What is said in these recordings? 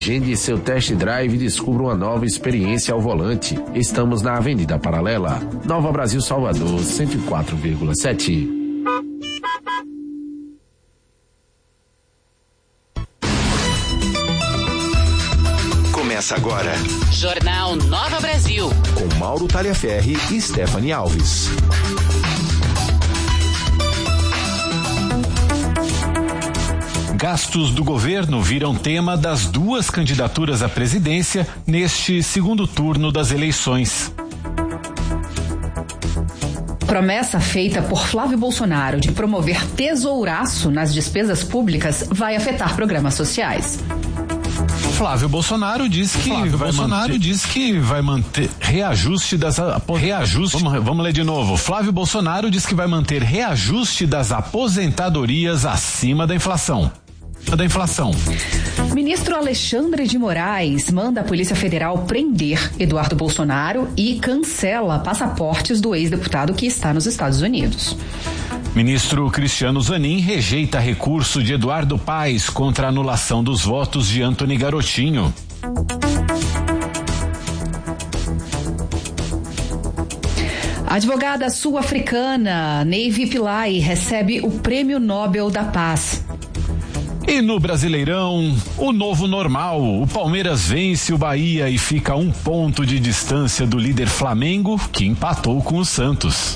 Agende seu test drive e descubra uma nova experiência ao volante. Estamos na Avenida Paralela, Nova Brasil, Salvador, 104,7. Começa agora. Jornal Nova Brasil. Com Mauro Talhaferri e Stephanie Alves. Gastos do governo viram tema das duas candidaturas à presidência neste segundo turno das eleições. Promessa feita por Flávio Bolsonaro de promover tesouraço nas despesas públicas vai afetar programas sociais. Flávio Bolsonaro diz que vai manter reajuste das Vamos ler de novo. Flávio Bolsonaro diz que vai manter reajuste das aposentadorias acima da inflação. Ministro Alexandre de Moraes manda a Polícia Federal prender Eduardo Bolsonaro e cancela passaportes do ex-deputado que está nos Estados Unidos. Ministro Cristiano Zanin rejeita recurso de Eduardo Paes contra a anulação dos votos de Antony Garotinho. A advogada sul-africana Nevi Pillay recebe o Prêmio Nobel da Paz. E no Brasileirão, o novo normal, o Palmeiras vence o Bahia e fica a 1 ponto de distância do líder Flamengo, que empatou com o Santos.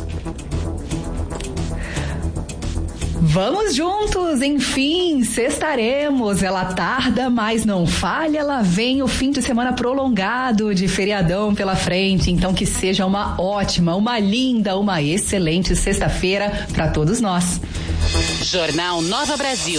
Vamos juntos, enfim, sextaremos. Ela tarda, mas não falha. Ela vem o fim de semana prolongado de feriadão pela frente. Então que seja uma ótima, uma linda, uma excelente sexta-feira para todos nós. Jornal Nova Brasil.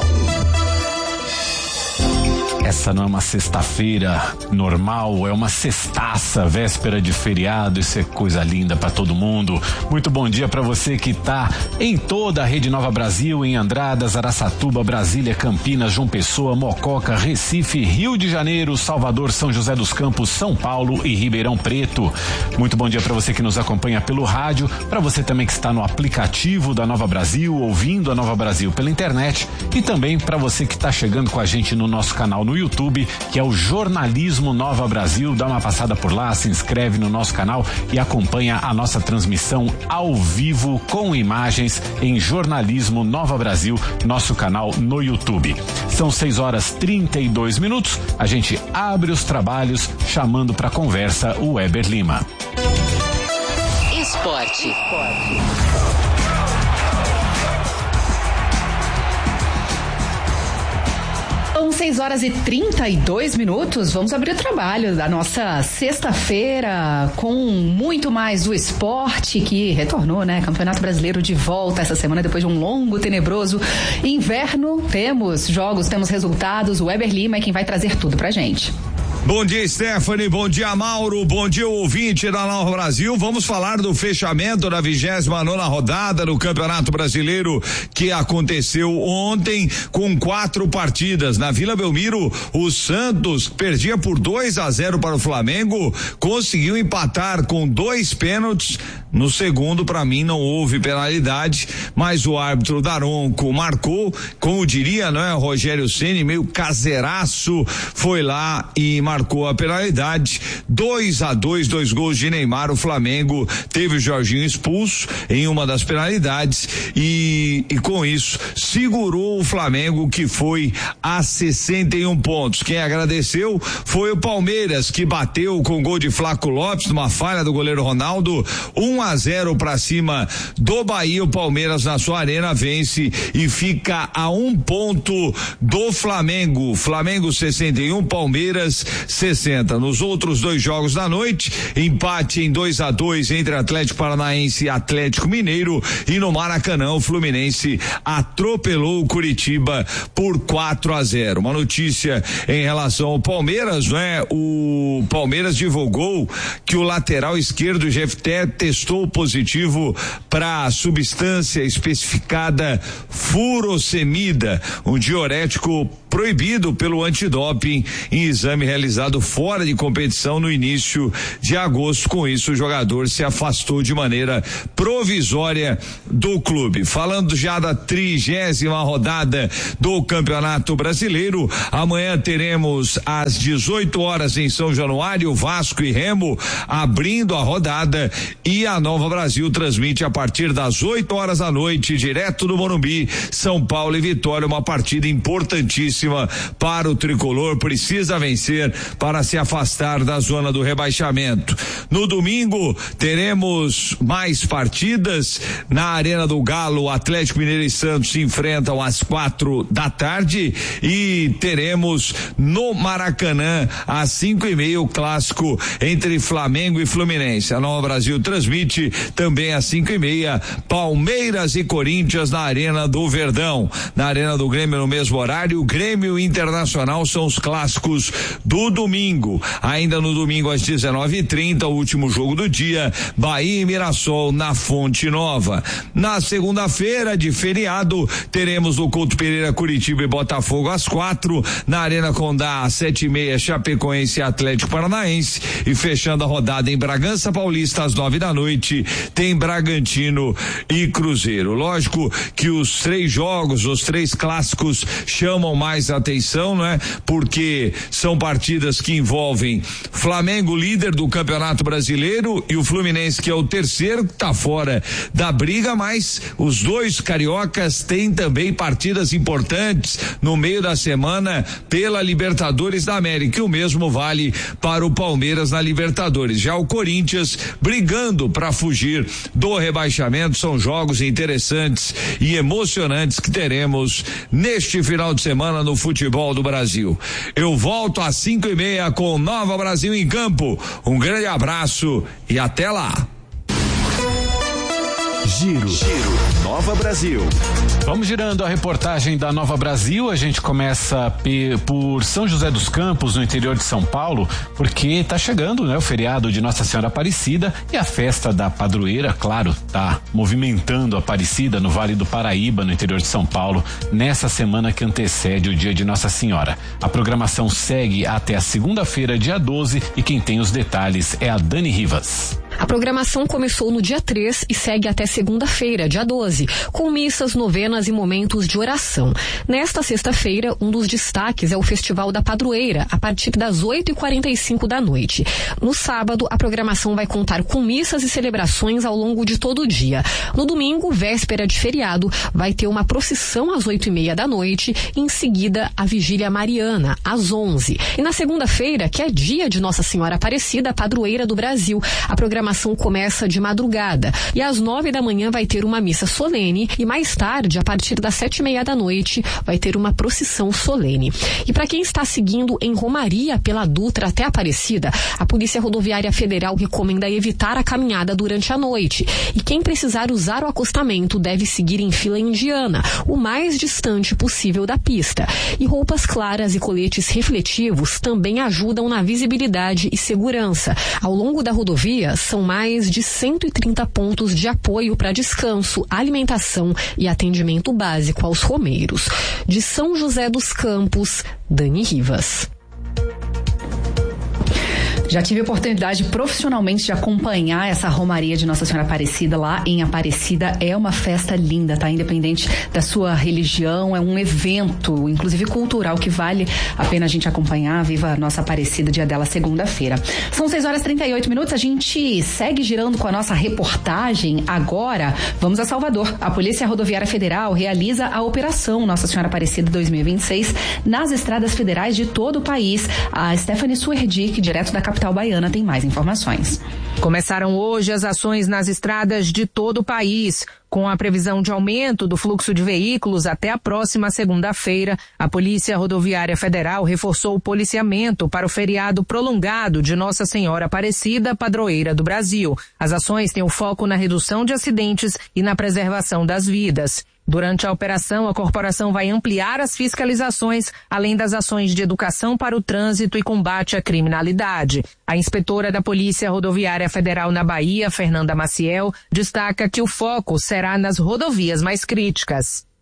Essa não é uma sexta-feira normal, é uma sextaça, véspera de feriado. Isso é coisa linda para todo mundo. Muito bom dia para você que tá em toda a Rede Nova Brasil, em Andradas, Araçatuba, Brasília, Campinas, João Pessoa, Mococa, Recife, Rio de Janeiro, Salvador, São José dos Campos, São Paulo e Ribeirão Preto. Muito bom dia para você que nos acompanha pelo rádio, para você também que está no aplicativo da Nova Brasil, ouvindo a Nova Brasil pela internet, e também para você que está chegando com a gente no nosso canal no YouTube, que é o Jornalismo Nova Brasil. Dá uma passada por lá, se inscreve no nosso canal e acompanha a nossa transmissão ao vivo com imagens em Jornalismo Nova Brasil, nosso canal no YouTube. São 6h32. A gente abre os trabalhos chamando para conversa o Weber Lima. Esporte. São 6h32. Vamos abrir o trabalho da nossa sexta-feira com muito mais do esporte que retornou, né? Campeonato Brasileiro de volta essa semana depois de um longo, tenebroso inverno. Temos jogos, temos resultados. O Weber Lima é quem vai trazer tudo pra gente. Bom dia, Stephanie, bom dia, Mauro, bom dia, ouvinte da Nova Brasil. Vamos falar do fechamento da 29ª rodada do Campeonato Brasileiro que aconteceu ontem com 4 partidas. Na Vila Belmiro, o Santos perdia por 2-0 para o Flamengo, conseguiu empatar com 2 pênaltis. No segundo, para mim, não houve penalidade, mas o árbitro Daronco marcou, como diria, não é, Rogério Ceni, meio caseiraço, foi lá e marcou a penalidade. 2-2, 2 gols de Neymar. O Flamengo teve o Jorginho expulso em uma das penalidades e com isso segurou o Flamengo, que foi a 61 pontos. Quem agradeceu foi o Palmeiras, que bateu com gol de Flaco Lopes, numa falha do goleiro Ronaldo, 1-0 para cima do Bahia. O Palmeiras na sua arena vence e fica a 1 ponto do Flamengo. Flamengo 61, Palmeiras 60. Nos outros 2 jogos da noite, empate em 2-2 entre Atlético Paranaense e Atlético Mineiro, e no Maracanã o Fluminense atropelou o Curitiba por 4-0. Uma notícia em relação ao Palmeiras, né? O Palmeiras divulgou que o lateral esquerdo Jefté testou positivo para a substância especificada furosemida, um diurético proibido pelo antidoping em exame realizado fora de competição no início de agosto. Com isso, o jogador se afastou de maneira provisória do clube. Falando já da 30ª rodada do Campeonato Brasileiro, amanhã teremos às 18 horas em São Januário, Vasco e Remo abrindo a rodada, e a Nova Brasil transmite a partir das 8 horas da noite, direto do Morumbi, São Paulo e Vitória, uma partida importantíssima para o tricolor, precisa vencer para se afastar da zona do rebaixamento. No domingo teremos mais partidas na Arena do Galo. O Atlético Mineiro e Santos se enfrentam às 4 da tarde e teremos no Maracanã às 5:30 o clássico entre Flamengo e Fluminense. A Nova Brasil transmite também às 5:30 Palmeiras e Corinthians na Arena do Verdão. Na Arena do Grêmio no mesmo horário, Grêmio Internacional são os clássicos do domingo. Ainda no domingo às 19:30, o último jogo do dia, Bahia e Mirassol na Fonte Nova. Na segunda-feira de feriado, teremos o Couto Pereira, Curitiba e Botafogo às 4, na Arena Condá às 7:30, Chapecoense e Atlético Paranaense, e fechando a rodada em Bragança Paulista às 9 da noite, tem Bragantino e Cruzeiro. Lógico que os 3 jogos, os 3 clássicos chamam mais atenção, né? Porque são partidas que envolvem Flamengo, líder do Campeonato Brasileiro, e o Fluminense, que é o terceiro, que tá fora da briga, mas os 2 cariocas têm também partidas importantes no meio da semana pela Libertadores da América, e o mesmo vale para o Palmeiras na Libertadores. Já o Corinthians brigando para fugir do rebaixamento. São jogos interessantes e emocionantes que teremos neste final de semana no futebol do Brasil. Eu volto às 5:30 com Nova Brasil em campo. Um grande abraço e até lá. Giro Nova Brasil. Vamos girando a reportagem da Nova Brasil. A gente começa por São José dos Campos, no interior de São Paulo, porque tá chegando, né, o feriado de Nossa Senhora Aparecida, e a festa da padroeira, claro, tá movimentando a Aparecida no Vale do Paraíba, no interior de São Paulo, nessa semana que antecede o dia de Nossa Senhora. A programação segue até a segunda-feira, dia 12, e quem tem os detalhes é a Dani Rivas. A programação começou no dia 3 e segue até segunda-feira, dia 12, com missas, novenas e momentos de oração. Nesta sexta-feira, um dos destaques é o Festival da Padroeira, a partir das 8:45 da noite. No sábado, a programação vai contar com missas e celebrações ao longo de todo o dia. No domingo, véspera de feriado, vai ter uma procissão às 8:30 da noite e, em seguida, a Vigília Mariana, às 11. E na segunda-feira, que é dia de Nossa Senhora Aparecida, a Padroeira do Brasil, a programação começa de madrugada e às 9 da manhã vai ter uma missa solene, e mais tarde, a partir das 7:30 da noite, vai ter uma procissão solene. E para quem está seguindo em Romaria pela Dutra até Aparecida, a Polícia Rodoviária Federal recomenda evitar a caminhada durante a noite, e quem precisar usar o acostamento deve seguir em fila indiana, o mais distante possível da pista. E roupas claras e coletes refletivos também ajudam na visibilidade e segurança. Ao longo da rodovia, são mais de 130 pontos de apoio para descanso, alimentação e atendimento básico aos romeiros. De São José dos Campos, Dani Rivas. Já tive a oportunidade profissionalmente de acompanhar essa Romaria de Nossa Senhora Aparecida lá em Aparecida. É uma festa linda, tá? Independente da sua religião, é um evento, inclusive cultural, que vale a pena a gente acompanhar. Viva a nossa Aparecida, dia dela, segunda-feira. São 6:38, a gente segue girando com a nossa reportagem. Agora, vamos a Salvador. A Polícia Rodoviária Federal realiza a Operação Nossa Senhora Aparecida 2026 nas estradas federais de todo o país. A Stephanie Suerdick, direto da capital baiana, tem mais informações. Começaram hoje as ações nas estradas de todo o país. Com a previsão de aumento do fluxo de veículos até a próxima segunda-feira, a Polícia Rodoviária Federal reforçou o policiamento para o feriado prolongado de Nossa Senhora Aparecida, padroeira do Brasil. As ações têm o foco na redução de acidentes e na preservação das vidas. Durante a operação, a corporação vai ampliar as fiscalizações, além das ações de educação para o trânsito e combate à criminalidade. A inspetora da Polícia Rodoviária Federal na Bahia, Fernanda Maciel, destaca que o foco será nas rodovias mais críticas.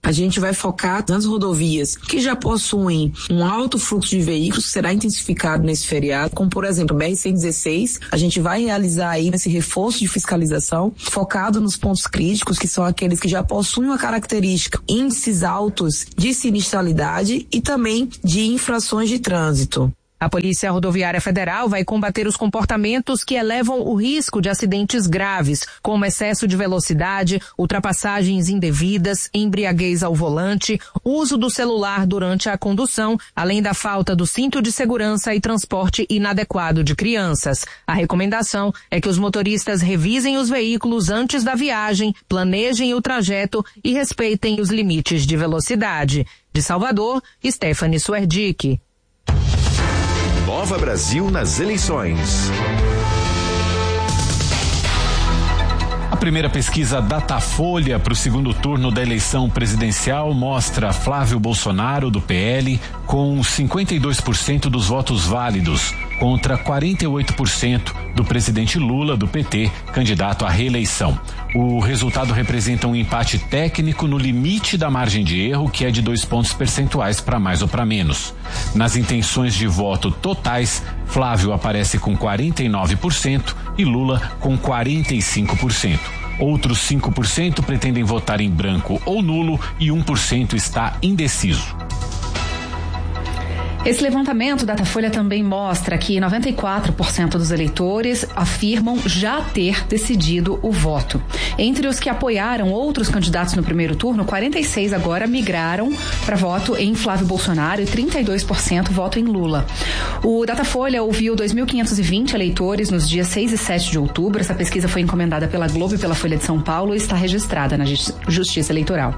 A gente vai focar nas rodovias que já possuem um alto fluxo de veículos, que será intensificado nesse feriado, como por exemplo, BR-116, a gente vai realizar aí esse reforço de fiscalização, focado nos pontos críticos, que são aqueles que já possuem uma característica, índices altos de sinistralidade e também de infrações de trânsito. A Polícia Rodoviária Federal vai combater os comportamentos que elevam o risco de acidentes graves, como excesso de velocidade, ultrapassagens indevidas, embriaguez ao volante, uso do celular durante a condução, além da falta do cinto de segurança e transporte inadequado de crianças. A recomendação é que os motoristas revisem os veículos antes da viagem, planejem o trajeto e respeitem os limites de velocidade. De Salvador, Stephanie Suerdick. Nova Brasil nas eleições. A primeira pesquisa Datafolha para o segundo turno da eleição presidencial mostra Flávio Bolsonaro, do PL, com 52% dos votos válidos, contra 48% do presidente Lula, do PT, candidato à reeleição. O resultado representa um empate técnico no limite da margem de erro, que é de 2 pontos percentuais para mais ou para menos. Nas intenções de voto totais, Flávio aparece com 49% e Lula com 45%. Outros 5% pretendem votar em branco ou nulo e 1% está indeciso. Esse levantamento da Datafolha também mostra que 94% dos eleitores afirmam já ter decidido o voto. Entre os que apoiaram outros candidatos no primeiro turno, 46% agora migraram para voto em Flávio Bolsonaro e 32% votam em Lula. O Datafolha ouviu 2.520 eleitores nos dias 6 e 7 de outubro. Essa pesquisa foi encomendada pela Globo e pela Folha de São Paulo e está registrada na Justiça Eleitoral.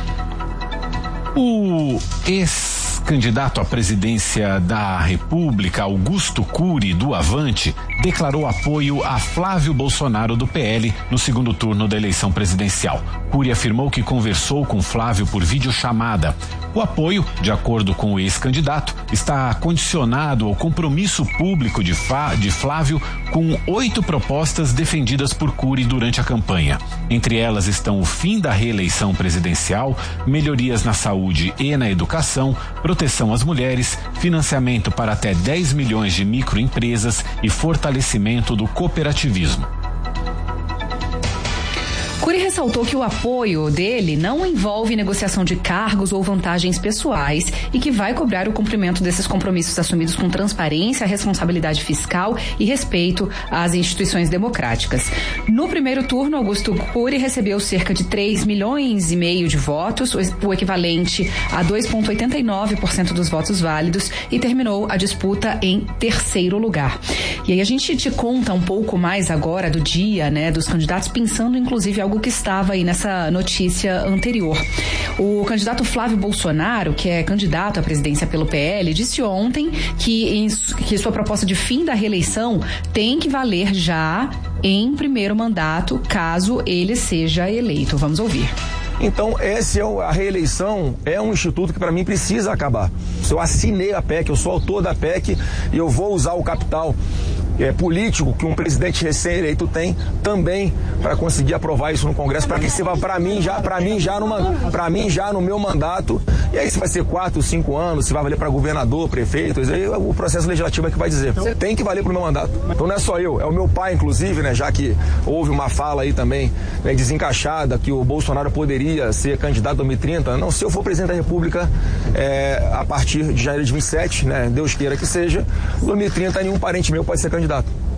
O ex-candidato à presidência da República, Augusto Cury, do Avante, declarou apoio a Flávio Bolsonaro, do PL, no segundo turno da eleição presidencial. Cury afirmou que conversou com Flávio por videochamada. O apoio, de acordo com o ex-candidato, está condicionado ao compromisso público de Flávio com 8 propostas defendidas por Cury durante a campanha. Entre elas estão o fim da reeleição presidencial, melhorias na saúde e na educação, proteção às mulheres, financiamento para até 10 milhões de microempresas e fortalecimento do cooperativismo. Cury ressaltou que o apoio dele não envolve negociação de cargos ou vantagens pessoais e que vai cobrar o cumprimento desses compromissos assumidos com transparência, responsabilidade fiscal e respeito às instituições democráticas. No primeiro turno, Augusto Cury recebeu cerca de 3,5 milhões de votos, o equivalente a 2,89% dos votos válidos, e terminou a disputa em terceiro lugar. E aí a gente te conta um pouco mais agora do dia, né, dos candidatos, pensando inclusive algo que estava aí nessa notícia anterior. O candidato Flávio Bolsonaro, que é candidato à presidência pelo PL, disse ontem que sua proposta de fim da reeleição tem que valer já em primeiro mandato, caso ele seja eleito. Vamos ouvir. Então, a reeleição é um instituto que para mim precisa acabar. Eu assinei a PEC, eu sou autor da PEC e eu vou usar o capital político que um presidente recém-eleito tem também para conseguir aprovar isso no Congresso, para que sirva para mim já no meu mandato. E aí se vai ser 4, 5 anos, se vai valer para governador, prefeito, aí o processo legislativo é que vai dizer. Tem que valer para o meu mandato. Então não é só eu, é o meu pai, inclusive, né, já que houve uma fala aí também, né, desencaixada, que o Bolsonaro poderia ser candidato em 2030. Não, se eu for presidente da República a partir de janeiro de 27, né, Deus queira que seja, em 2030 nenhum parente meu pode ser candidato.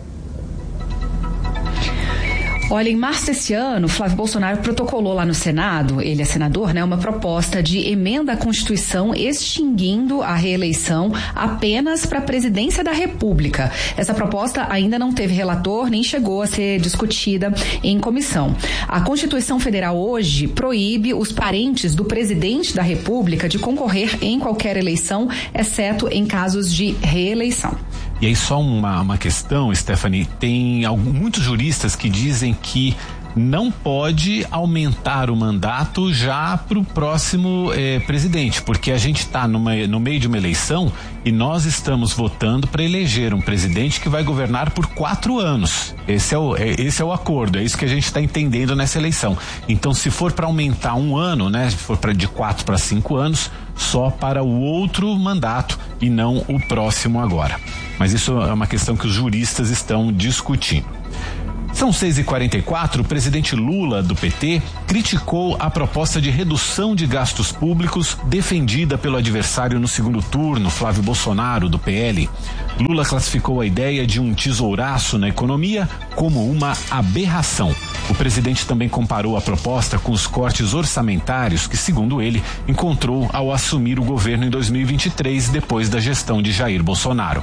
Olha, em março desse ano, Flávio Bolsonaro protocolou lá no Senado, ele é senador, né, uma proposta de emenda à Constituição extinguindo a reeleição apenas para a presidência da República. Essa proposta ainda não teve relator, nem chegou a ser discutida em comissão. A Constituição Federal hoje proíbe os parentes do presidente da República de concorrer em qualquer eleição, exceto em casos de reeleição. E aí só uma questão, Stephanie, tem muitos juristas que dizem que não pode aumentar o mandato já para o próximo presidente, porque a gente está no meio de uma eleição e nós estamos votando para eleger um presidente que vai governar por 4 anos. Esse é o acordo, é isso que a gente está entendendo nessa eleição. Então, se for para aumentar um ano, né, se for de 4 para 5 anos, só para o outro mandato e não o próximo agora. Mas isso é uma questão que os juristas estão discutindo. São 6h44, o presidente Lula, do PT, criticou a proposta de redução de gastos públicos defendida pelo adversário no segundo turno, Flávio Bolsonaro, do PL. Lula classificou a ideia de um tesouraço na economia como uma aberração. O presidente também comparou a proposta com os cortes orçamentários que, segundo ele, encontrou ao assumir o governo em 2023, depois da gestão de Jair Bolsonaro.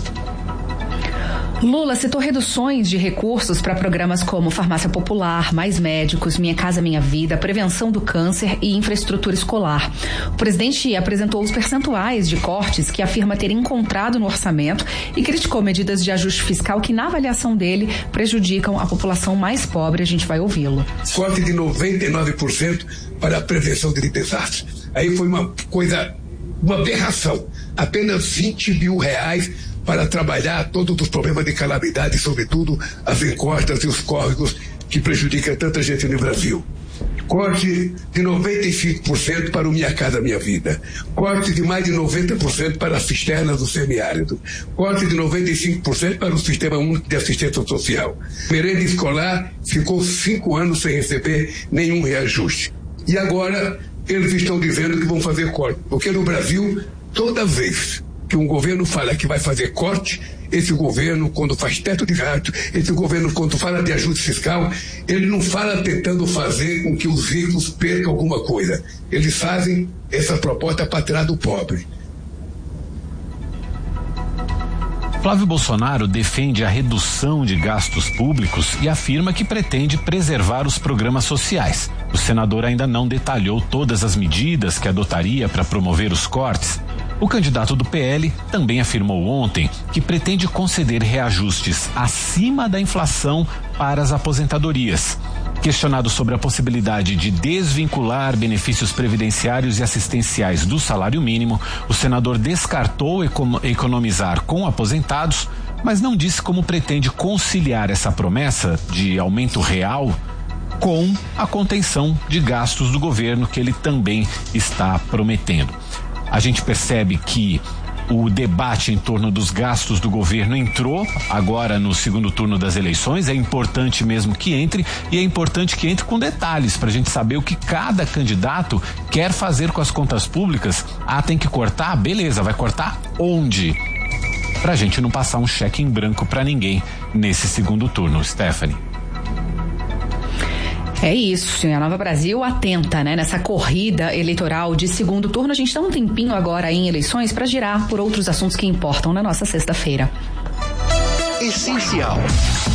Lula citou reduções de recursos para programas como Farmácia Popular, Mais Médicos, Minha Casa Minha Vida, Prevenção do Câncer e Infraestrutura Escolar. O presidente apresentou os percentuais de cortes que afirma ter encontrado no orçamento e criticou medidas de ajuste fiscal que, na avaliação dele, prejudicam a população mais pobre. A gente vai ouvi-lo. Corte de 99% para a prevenção de desastres. Aí foi uma aberração. Apenas R$20 mil para trabalhar todos os problemas de calamidade, sobretudo as encostas e os córregos que prejudicam tanta gente no Brasil. Corte de 95% para o Minha Casa Minha Vida. Corte de mais de 90% para as cisternas do semiárido. Corte de 95% para o Sistema Único de Assistência Social. Merenda escolar ficou 5 anos sem receber nenhum reajuste. E agora eles estão dizendo que vão fazer corte. Porque no Brasil, toda vez que um governo fala que vai fazer corte, esse governo, quando faz teto de gasto, esse governo, quando fala de ajuste fiscal, ele não fala tentando fazer com que os ricos percam alguma coisa. Eles fazem essa proposta para tirar do pobre. Flávio Bolsonaro defende a redução de gastos públicos e afirma que pretende preservar os programas sociais. O senador ainda não detalhou todas as medidas que adotaria para promover os cortes. O candidato do PL também afirmou ontem que pretende conceder reajustes acima da inflação para as aposentadorias. Questionado sobre a possibilidade de desvincular benefícios previdenciários e assistenciais do salário mínimo, o senador descartou economizar com aposentados, mas não disse como pretende conciliar essa promessa de aumento real com a contenção de gastos do governo que ele também está prometendo. A gente percebe que o debate em torno dos gastos do governo entrou agora no segundo turno das eleições. É importante mesmo que entre, e é importante que entre com detalhes para a gente saber o que cada candidato quer fazer com as contas públicas. Tem que cortar? Beleza, vai cortar onde? Pra gente não passar um cheque em branco para ninguém nesse segundo turno, Stephanie. É isso, a Nova Brasil atenta, né, nessa corrida eleitoral de segundo turno. A gente dá um tempinho agora em eleições para girar por outros assuntos que importam na nossa sexta-feira. Essencial.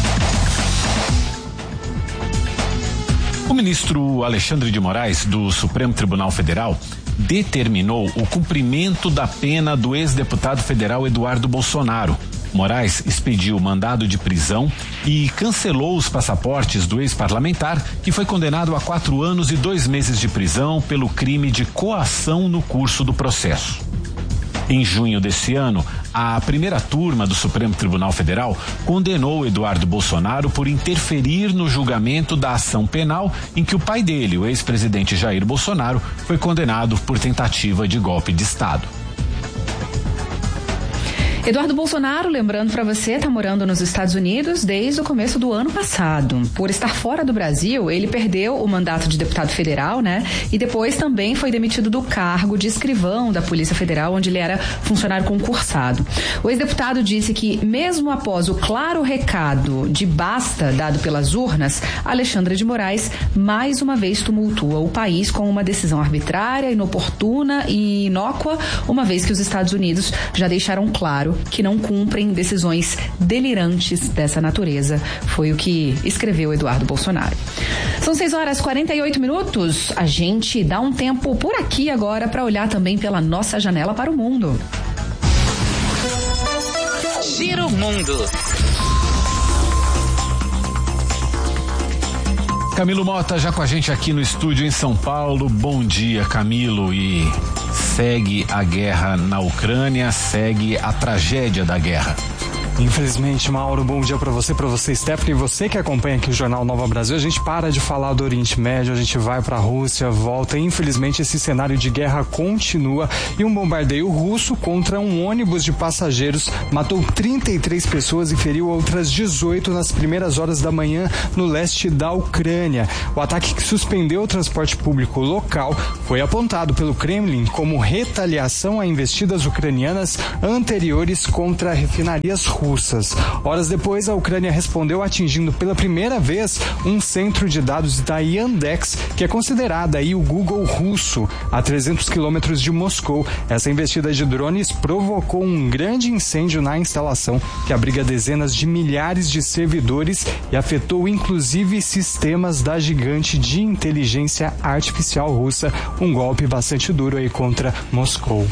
O ministro Alexandre de Moraes, do Supremo Tribunal Federal, determinou o cumprimento da pena do ex-deputado federal Eduardo Bolsonaro. Moraes expediu mandado de prisão e cancelou os passaportes do ex-parlamentar, que foi condenado a 4 anos e 2 meses de prisão pelo crime de coação no curso do processo. Em junho desse ano, a primeira turma do Supremo Tribunal Federal condenou Eduardo Bolsonaro por interferir no julgamento da ação penal em que o pai dele, o ex-presidente Jair Bolsonaro, foi condenado por tentativa de golpe de Estado. Eduardo Bolsonaro, lembrando para você, está morando nos Estados Unidos desde o começo do ano passado. Por estar fora do Brasil, ele perdeu o mandato de deputado federal, né? E depois também foi demitido do cargo de escrivão da Polícia Federal, onde ele era funcionário concursado. O ex-deputado disse que, mesmo após o claro recado de basta dado pelas urnas, Alexandre de Moraes mais uma vez tumultua o país com uma decisão arbitrária, inoportuna e inócua, uma vez que os Estados Unidos já deixaram claro que não cumprem decisões delirantes dessa natureza. Foi o que escreveu Eduardo Bolsonaro. São 6h48. A gente dá um tempo por aqui agora para olhar também pela nossa janela para o mundo. Giro Mundo. Camilo Mota já com a gente aqui no estúdio em São Paulo. Bom dia, Camilo. E segue a guerra na Ucrânia, segue a tragédia da guerra. Infelizmente, Mauro, bom dia para você, Stephanie, e você que acompanha aqui o Jornal Nova Brasil. A gente para de falar do Oriente Médio, a gente vai para a Rússia, volta. Infelizmente, esse cenário de guerra continua e um bombardeio russo contra um ônibus de passageiros matou 33 pessoas e feriu outras 18 nas primeiras horas da manhã no leste da Ucrânia. O ataque, que suspendeu o transporte público local, foi apontado pelo Kremlin como retaliação a investidas ucranianas anteriores contra refinarias russas. Horas depois, a Ucrânia respondeu atingindo pela primeira vez um centro de dados da Yandex, que é considerada aí o Google russo, a 300 quilômetros de Moscou. Essa investida de drones provocou um grande incêndio na instalação, que abriga dezenas de milhares de servidores e afetou inclusive sistemas da gigante de inteligência artificial russa, um golpe bastante duro aí contra Moscou.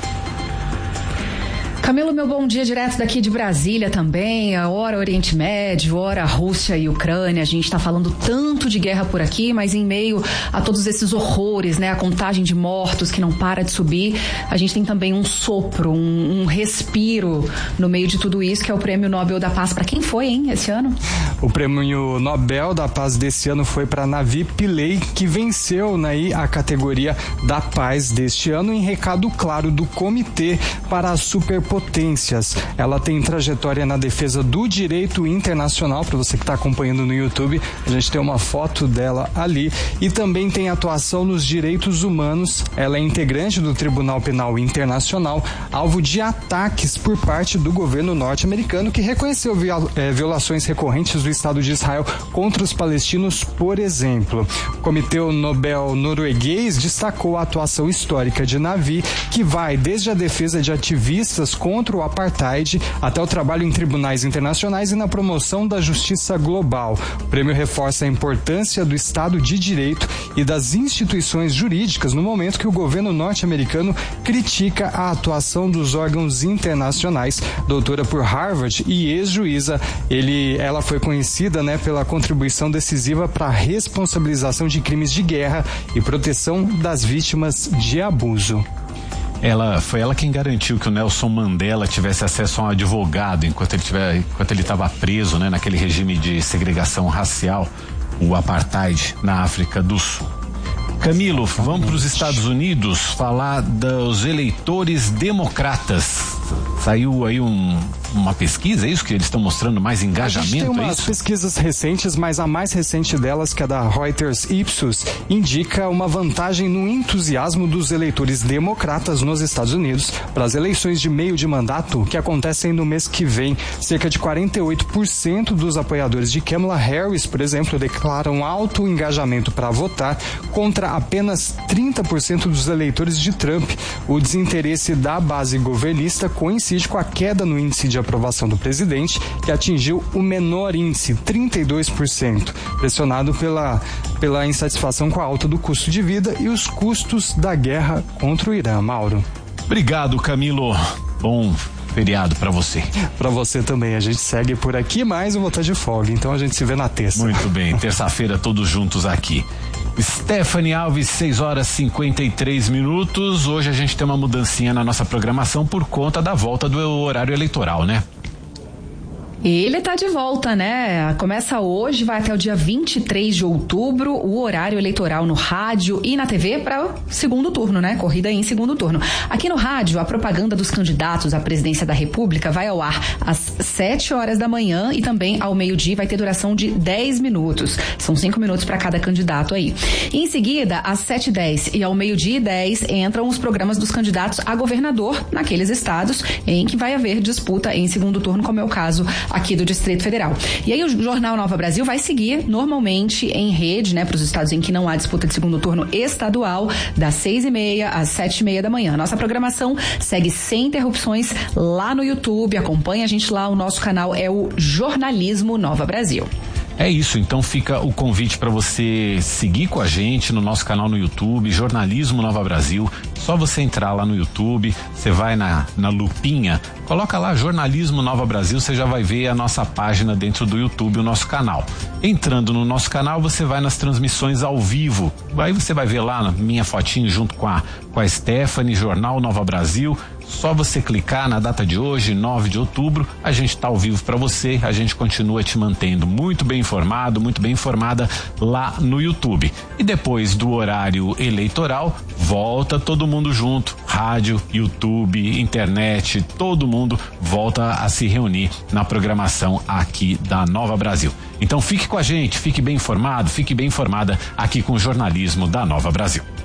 Camilo, meu bom dia direto daqui de Brasília também, hora Oriente Médio, hora Rússia e Ucrânia. A gente está falando tanto de guerra por aqui, mas em meio a todos esses horrores, né, a contagem de mortos que não para de subir, a gente tem também um sopro, um respiro no meio de tudo isso, que é o Prêmio Nobel da Paz. Para quem foi, hein, esse ano? O Prêmio Nobel da Paz desse ano foi para Navi Pillay, que venceu a categoria da paz deste ano, em recado claro do Comitê para a Superpotências. Ela tem trajetória na defesa do direito internacional. Para você que está acompanhando no YouTube, a gente tem uma foto dela ali, e também tem atuação nos direitos humanos. Ela é integrante do Tribunal Penal Internacional, alvo de ataques por parte do governo norte-americano, que reconheceu violações recorrentes do Estado de Israel contra os palestinos, por exemplo. O Comitê Nobel norueguês destacou a atuação histórica de Navi, que vai desde a defesa de ativistas contra o apartheid até o trabalho em tribunais internacionais e na promoção da justiça global. O prêmio reforça a importância do Estado de Direito e das instituições jurídicas no momento que o governo norte-americano critica a atuação dos órgãos internacionais. Doutora por Harvard e ex-juíza, ela foi conhecida, pela contribuição decisiva para a responsabilização de crimes de guerra e proteção das vítimas de abuso. Foi ela quem garantiu que o Nelson Mandela tivesse acesso a um advogado enquanto ele estava preso, naquele regime de segregação racial, o apartheid, na África do Sul. Camilo, vamos para os Estados Unidos falar dos eleitores democratas. Saiu aí uma pesquisa, é isso que eles estão mostrando mais engajamento? A gente tem umas pesquisas recentes, mas a mais recente delas, que é da Reuters Ipsos, indica uma vantagem no entusiasmo dos eleitores democratas nos Estados Unidos para as eleições de meio de mandato que acontecem no mês que vem. Cerca de 48% dos apoiadores de Kamala Harris, por exemplo, declaram alto engajamento para votar, contra apenas 30% dos eleitores de Trump. O desinteresse da base governista coincide com a queda no índice de aprovação do presidente, que atingiu o menor índice, 32%, pressionado pela insatisfação com a alta do custo de vida e os custos da guerra contra o Irã. Mauro. Obrigado, Camilo. Bom feriado para você. Para você também. A gente segue por aqui, mas eu vou estar de folga, então a gente se vê na terça. Muito bem, terça-feira todos juntos aqui. Stephanie Alves, 6h53. Hoje a gente tem uma mudancinha na nossa programação por conta da volta do horário eleitoral, né? Ele tá de volta, né? Começa hoje, vai até o dia 23 de outubro, o horário eleitoral no rádio e na TV para o segundo turno, né? Corrida em segundo turno. Aqui no rádio, a propaganda dos candidatos à presidência da República vai ao ar às 7 horas da manhã e também ao meio-dia vai ter duração de 10 minutos. São 5 minutos para cada candidato aí. E em seguida, às 7h10 e ao meio-dia e 10 entram os programas dos candidatos a governador naqueles estados em que vai haver disputa em segundo turno, como é o caso aqui do Distrito Federal. E aí o Jornal Nova Brasil vai seguir normalmente em rede, né, para os estados em que não há disputa de segundo turno estadual, das 6h30 às 7h30 da manhã. Nossa programação segue sem interrupções lá no YouTube. Acompanhe a gente lá, o nosso canal é o Jornalismo Nova Brasil. É isso, então fica o convite para você seguir com a gente no nosso canal no YouTube, Jornalismo Nova Brasil. Só você entrar lá no YouTube, você vai na lupinha, coloca lá Jornalismo Nova Brasil, você já vai ver a nossa página dentro do YouTube, o nosso canal. Entrando no nosso canal, você vai nas transmissões ao vivo. Aí você vai ver lá minha fotinho junto com a Stephanie, Jornal Nova Brasil. Só você clicar na data de hoje, 9 de outubro, a gente está ao vivo para você, a gente continua te mantendo muito bem informado, muito bem informada lá no YouTube. E depois do horário eleitoral, volta todo mundo junto, rádio, YouTube, internet, todo mundo volta a se reunir na programação aqui da Nova Brasil. Então fique com a gente, fique bem informado, fique bem informada aqui com o jornalismo da Nova Brasil.